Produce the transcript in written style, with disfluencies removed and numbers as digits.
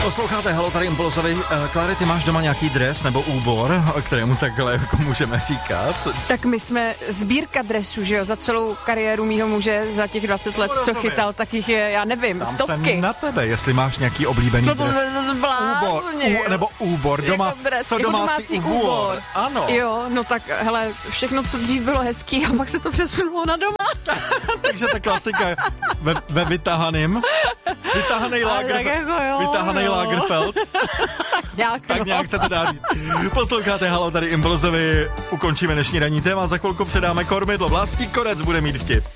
Posloucháte Halo, tady Impulzovi. Kláry, ty máš doma nějaký dres nebo úbor, kterému takhle jako můžeme říkat? Tak my jsme sbírka dresů, že jo, za celou kariéru mýho muže, za těch 20 let, co chytal, tak jich je, já nevím, Tam stovky. jsem na tebe, jestli máš nějaký oblíbený No to dres. se zbláznil. Nebo úbor doma. Jako dres, Co jako domácí úbor. Ano. Jo, no tak hele, všechno, co dřív bylo hezký, a pak se to přesunulo na doma. Takže ta klasika ve vytahaným. Vytahanej Lagerfeld. Tak nějak se to dá říct. Posloucháte Halo, tady Impulzovi. Ukončíme dnešní ranní téma, za chvilku předáme kormidlo. Vlastní Konec bude mít vtip.